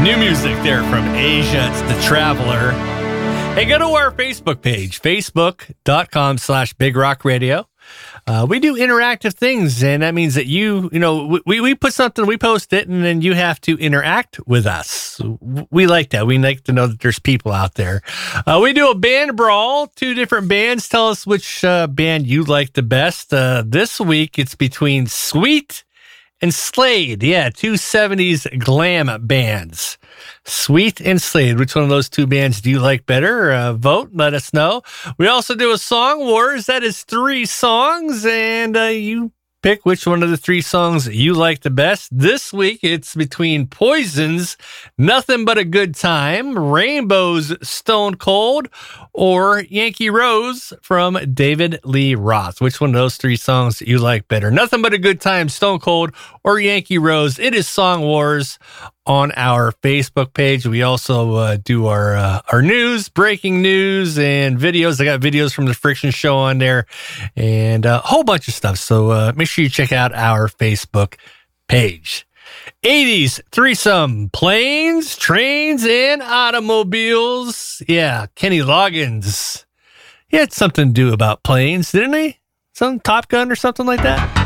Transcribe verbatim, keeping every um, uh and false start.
New music there from Asia. It's The Traveler. Hey, go to our Facebook page, facebook.com slash Big Rock Radio. Uh, we do interactive things, and that means that you, you know, we, we put something, we post it, and then you have to interact with us. We like that. We like to know that there's people out there. Uh, we do a band brawl, two different bands. Tell us which uh, band you like the best. Uh, this week, it's between Sweet and Slade. Yeah, two seventies glam bands. Sweet and Slade. Which one of those two bands do you like better? Uh, vote. Let us know. We also do a Song Wars. That is three songs, and uh, you pick which one of the three songs you like the best. This week, it's between Poison's Nothing But a Good Time, Rainbow's Stone Cold, or Yankee Rose from David Lee Roth. Which one of those three songs you like better? Nothing But a Good Time, Stone Cold, or Yankee Rose. It is Song Wars on our Facebook page. We also uh, do our uh, our news, breaking news, and videos. I got videos from the Friction Show on there, and a whole bunch of stuff. So uh, make sure you check out our Facebook page. eighties threesome, planes, trains, and automobiles. Yeah, Kenny Loggins. He had something to do about planes, didn't he? Some Top Gun or something like that.